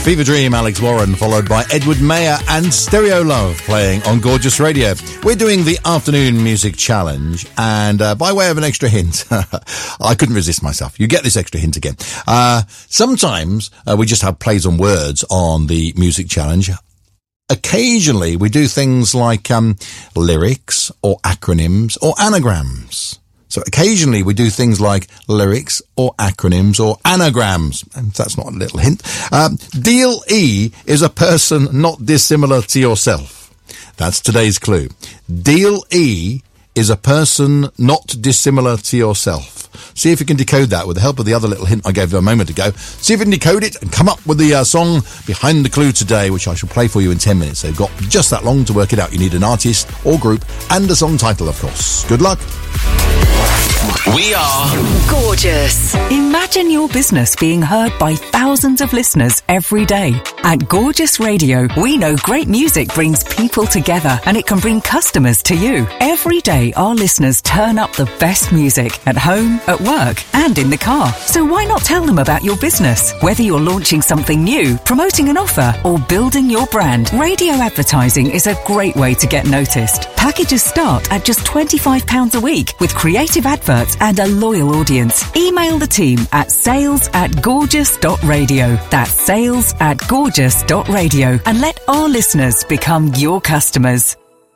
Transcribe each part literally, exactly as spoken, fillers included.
Fever Dream, Alex Warren, followed by Edward Mayer and Stereo Love playing on Gorgeous Radio. We're doing the afternoon music challenge, and uh, by way of an extra hint, I couldn't resist myself. You get this extra hint again. Uh, sometimes uh, we just have plays on words on the music challenge. Occasionally we do things like um, lyrics or acronyms or anagrams. So occasionally we do things like lyrics or acronyms or anagrams. And that's not a little hint. Um, Deal E is a person not dissimilar to yourself. That's today's clue. Deal E is a person not dissimilar to yourself. See if you can decode that with the help of the other little hint I gave you a moment ago. See if you can decode it and come up with the uh, song behind the clue today, which I shall play for you in ten minutes. So you've got just that long to work it out. You need an artist or group and a song title, of course. Good luck. We are Gorgeous. Imagine your business being heard by thousands of listeners every day. At Gorgeous Radio, we know great music brings people together and it can bring customers to you. Every day, our listeners turn up the best music at home, at work, and in the car. So why not tell them about your business? Whether you're launching something new, promoting an offer, or building your brand, radio advertising is a great way to get noticed. Packages start at just twenty-five pounds a week with creative adverts and a loyal audience. Email the team at sales at gorgeous dot radio. That's sales at gorgeous dot radio and let our listeners become your customers.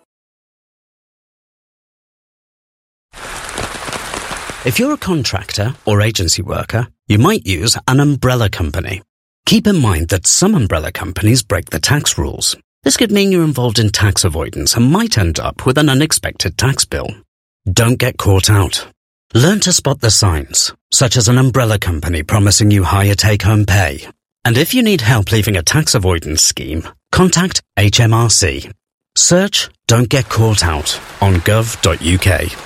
If you're a contractor or agency worker, you might use an umbrella company. Keep in mind that some umbrella companies break the tax rules. This could mean you're involved in tax avoidance and might end up with an unexpected tax bill. Don't get caught out. Learn to spot the signs, such as an umbrella company promising you higher take-home pay. And if you need help leaving a tax avoidance scheme, contact H M R C. Search Don't Get Caught Out on gov dot U K.